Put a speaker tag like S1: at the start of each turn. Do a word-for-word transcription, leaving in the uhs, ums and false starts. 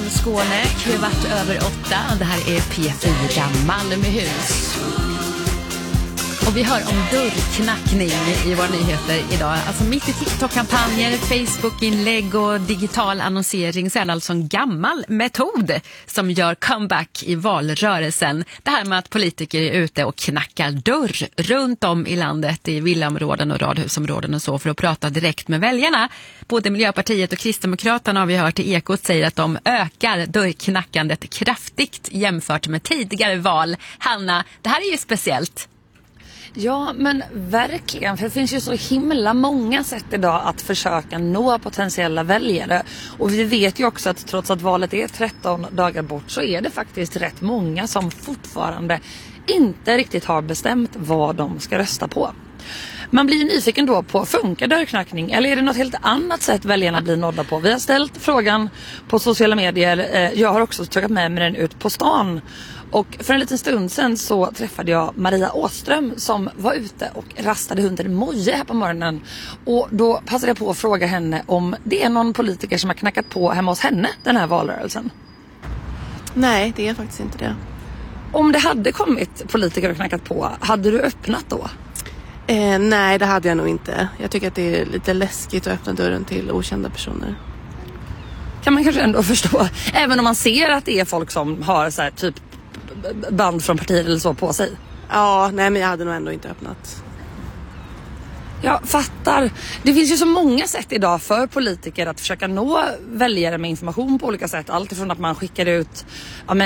S1: Skåne, kvart över åtta. Det här är P fyra Malmöhus. Och vi hör om dörrknackning i våra nyheter idag. Alltså mitt i TikTok-kampanjer, Facebook-inlägg och digital annonsering så är det alltså en gammal metod som gör comeback i valrörelsen. Det här med att politiker är ute och knackar dörr runt om i landet i villaområden och radhusområden och så för att prata direkt med väljarna. Både Miljöpartiet och Kristdemokraterna har vi hört i Ekot säger att de ökar dörrknackandet kraftigt jämfört med tidigare val. Hanna, det här är ju speciellt.
S2: Ja, men verkligen. För det finns ju så himla många sätt idag att försöka nå potentiella väljare. Och vi vet ju också att trots att valet är tretton dagar bort så är det faktiskt rätt många som fortfarande inte riktigt har bestämt vad de ska rösta på. Man blir nyfiken då på, funkar dörrknackning eller är det något helt annat sätt väljarna blir nådda på? Vi har ställt frågan på sociala medier. Jag har också tagit med mig den ut på stan. Och för en liten stund sedan så träffade jag Maria Åström som var ute och rastade hunden Moje här på morgonen. Och då passade jag på att fråga henne om det är någon politiker som har knackat på hemma hos henne den här valrörelsen.
S3: Nej, det är faktiskt inte det.
S2: Om det hade kommit politiker och knackat på, hade du öppnat då?
S3: Eh, nej, det hade jag nog inte. Jag tycker att det är lite läskigt att öppna dörren till okända personer.
S2: Kan man kanske ändå förstå. Även om man ser att det är folk som har så här, typ band från partier eller så på sig.
S3: Ja, nej men jag hade nog ändå inte öppnat.
S2: Jag fattar. Det finns ju så många sätt idag för politiker att försöka nå väljare med information på olika sätt. Allt ifrån att man skickar ut ja,